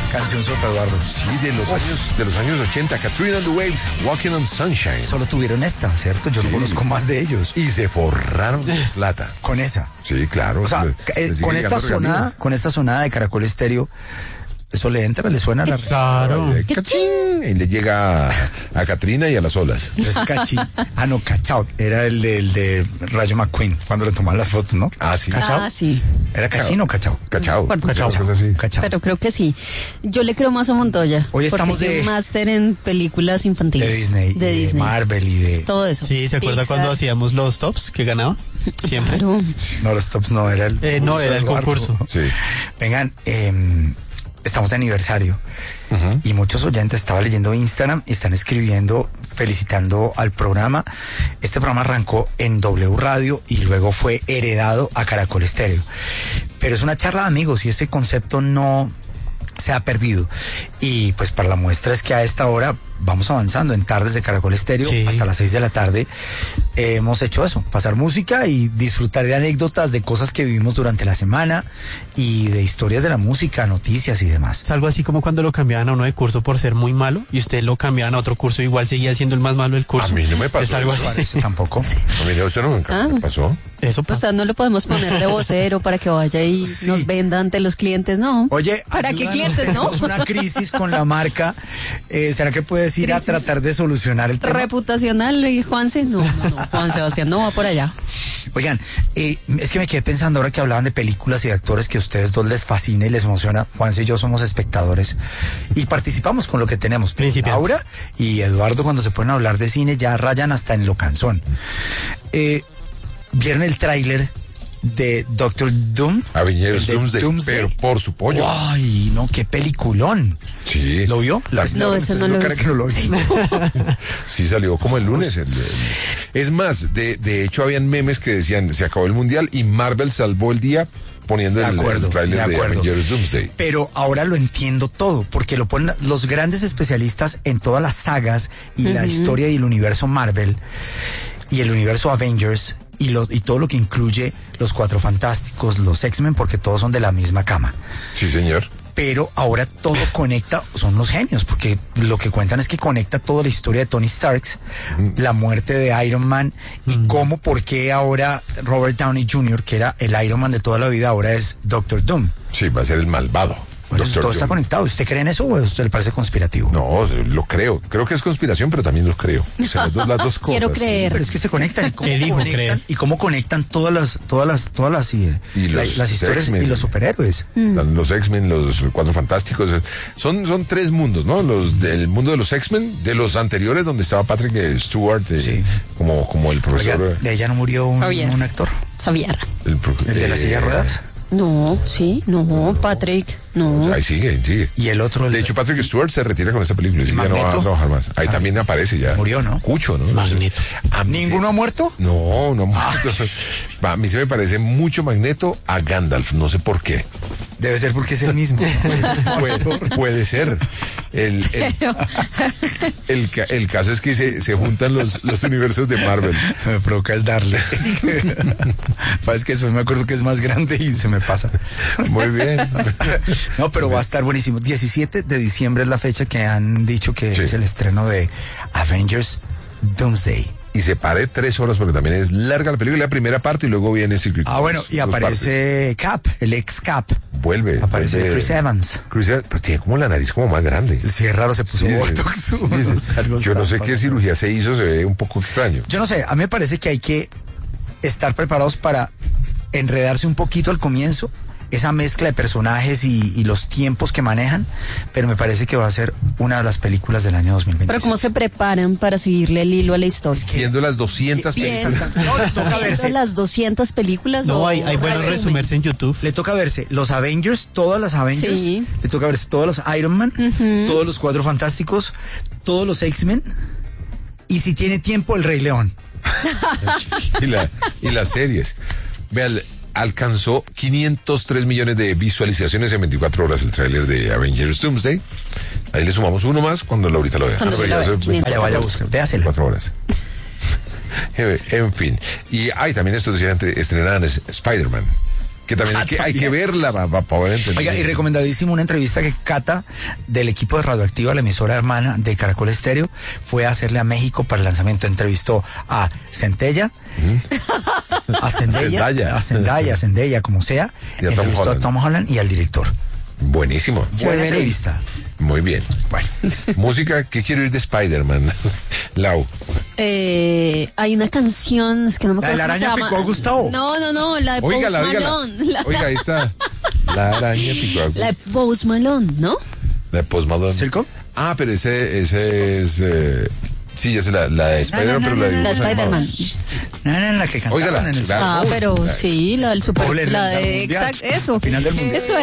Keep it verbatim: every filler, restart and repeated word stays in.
canción sota, Eduardo. Sí, de los años de los años ochenta, Katrina and the Waves, Walking on Sunshine. Solo tuvieron esta, ¿cierto? Yo Sí. no conozco más de ellos. Y se forraron de plata. Con esa. Sí, claro. O sea, le- eh, le sigue con esta llegando sonada, regalías. con esta sonada de Caracol Estéreo, eso le entra, le suena a la Claro. Eh, ¡cachín! Y le llega a, a Katrina y a las olas. Es cachi. Ah, no, cachao. Era el de, el de Rayo McQueen, cuando le tomaban las fotos, ¿no? Ah, sí. Ah, sí. ¿Era cachín o cachao? Cachao. Por- Cachao. Cachao. Cosas así. Cachao. Pero creo que sí. Yo le creo más a Montoya. Hoy estamos porque de- tiene un máster en películas infantiles. De Disney, De y de Disney. Marvel y de... Todo eso. Sí, ¿se acuerda Pixar. cuando hacíamos los tops que ganaba? Siempre. Claro. No, los tops no, era el... Eh, no, era el Eduardo. concurso. Sí. Vengan, eh, estamos de aniversario y muchos oyentes, estaba leyendo Instagram y están escribiendo, felicitando al programa. Este programa arrancó en W Radio y luego fue heredado a Caracol Estéreo. Pero es una charla de amigos y ese concepto no se ha perdido. Y pues para la muestra es que a esta hora vamos avanzando en Tardes de Caracol Estéreo Sí. hasta las seis de la tarde. Eh, hemos hecho eso, pasar música y disfrutar de anécdotas, de cosas que vivimos durante la semana y de historias de la música, noticias y demás. Es algo así como cuando lo cambiaban a uno de curso por ser muy malo y usted lo cambiaban a otro curso, igual seguía siendo el más malo del curso. A mí no me pasó Es algo eso. así. Ese tampoco. A mí no, eso no nunca Ah. me pasó. Eso O pasa. sea, no lo podemos poner de vocero para que vaya y Sí. nos venda ante los clientes, no. Oye, ¿para qué ayúdanos, clientes, no? tenemos una crisis con la marca. Eh, ¿Será que puedes ir Crisis a tratar de solucionar el tema? Reputacional, y Juanse, no, no, no, Juan Sebastián no va por allá. Oigan, eh, es que me quedé pensando ahora que hablaban de películas y de actores que a ustedes dos les fascina y les emociona. Juanse y yo somos espectadores y participamos con lo que tenemos. Pero Principiantes. Laura y Eduardo, cuando se ponen a hablar de cine, ya rayan hasta en lo cansón. Eh, ¿Vieron el tráiler de Doctor Doom? Avengers El de Doomsday, Doomsday. pero por su pollo. Ay, no, qué peliculón. Sí. ¿Lo vio? La- No, ese no lo cara vi. que no lo vi. Sí, salió como el lunes. el- el- Es más, de, de hecho habían memes que decían, se acabó el mundial y Marvel salvó el día poniendo De el, acuerdo, el tráiler de de, acuerdo. Avengers Doomsday. Pero ahora lo entiendo todo, porque lo ponen los grandes especialistas en todas las sagas y la historia y el universo Marvel y el universo Avengers y, lo, y todo lo que incluye los Cuatro Fantásticos, los X-Men, porque todos son de la misma cama. Sí, señor. Pero ahora todo conecta, son los genios, porque lo que cuentan es que conecta toda la historia de Tony Starks, la muerte de Iron Man y cómo, por qué ahora Robert Downey junior, que era el Iron Man de toda la vida, ahora es Doctor Doom. Sí, va a ser el malvado. Bueno, Doctor todo está Doom. conectado. ¿Usted cree en eso o a usted le parece conspirativo? No, lo creo. Creo que es conspiración, pero también lo creo. O sea, las dos, las dos cosas. Quiero creer. Pero es que se conectan y cómo Elijo conectan creer. y cómo conectan todas las todas las todas las y, Y la- los las historias X-Men. y los superhéroes. Están los X-Men, los Cuatro Fantásticos. Son, son tres mundos, ¿no? Los del mundo de los X-Men, de los anteriores donde estaba Patrick Stewart, eh, Sí. como, como el Oiga, profesor. de ella no murió un, Javier. un actor, Xavier. El, pro- el de la eh, silla de ruedas. No, sí, no, Patrick, no. Ahí sigue, sigue. Y el otro, el De hecho, Patrick Stewart se retira con esta película. Y ya no va a Magneto. trabajar más. Ahí Ah, también aparece ya. murió, ¿no? Cucho, ¿no? Magneto. A mí ¿ninguno se- ha muerto? No, no ha muerto. A mí se me parece mucho Magneto a Gandalf. No sé por qué. Debe ser porque es el mismo. Puede, puede ser. El, el, el, ca- el caso es que se, se juntan los, los universos de Marvel. Me provoca es darle. Sabes que eso me acuerdo que es más grande y se me pasa. Muy bien. No, pero va a estar buenísimo. diecisiete de diciembre es la fecha que han dicho que Sí. es el estreno de Avengers Doomsday. Y se pare tres horas porque también es larga la película, la primera parte y luego viene Secret Ah, bueno, Wars, y dos aparece Cap, el ex Cap. partes. Vuelve. Aparece vuelve Chris Evans. Chris Evans, pero tiene como la nariz como más grande. Sí, es raro, se puso Sí, botox. sí, sí. unos algo Yo no sé está qué pasando. cirugía se hizo, se ve un poco extraño. Yo no sé, a mí me parece que hay que estar preparados para enredarse un poquito al comienzo, esa mezcla de personajes y, y los tiempos que manejan, pero me parece que va a ser una de las películas del año dos mil veinte. Pero ¿cómo se preparan para seguirle el hilo a la historia? Viendo las doscientas Bien. películas. No, le toca ¿Viendo verse, las doscientas películas? No, o hay, hay buenos resumen? resumers en YouTube. le toca verse los Avengers, todas las Avengers, Sí. le toca verse todos los Iron Man, todos los Cuatro Fantásticos, todos los X-Men, y si tiene tiempo, el Rey León. y, la, y las series. Vean, alcanzó quinientos tres millones de visualizaciones en veinticuatro horas el tráiler de Avengers Doomsday. Ahí le sumamos uno más cuando Laurita lo vea. Cuando Ah, yo ya lo vea, son quinientos. Vaya, vaya a buscar, véasela. veinticuatro horas. Eh, en fin. Y hay también estos días antes estrenaban es- Spider-Man. Que también hay que, hay que verla para poder entender. Oiga, y recomendadísimo una entrevista que Cata, del equipo de Radioactiva, la emisora hermana de Caracol Estéreo, fue a hacerle a México para el lanzamiento. Entrevistó a Centella, ¿Mm? a Zendaya, Zendaya. a Zendaya, a Zendaya, como sea. Y a Tom Entrevistó Holland. a Tom Holland y al director. Buenísimo. Buena Chévere. entrevista. Muy bien. Bueno. Música, ¿qué quiero ir de Spider-Man? Lau. Eh, hay una canción, es que no me ¿La de acuerdo la cómo se araña llama. picó a Gustavo? No, no, no, la de Post Óigala, óigala. Malone. La, Oiga, ahí está. La araña picó a la de Post Malone, ¿no? La de Post Malone. ¿Circo? Ah, pero ese, ese es... Eh, sí, ya sé, la, la de Spider-Man, pero la de... La de Spider-Man. No, no, la que cantaron Óigala, en el claro. Ah, pero sí, la del super, Doble la mundial. de, exacto, eso. Final del mundial. Eso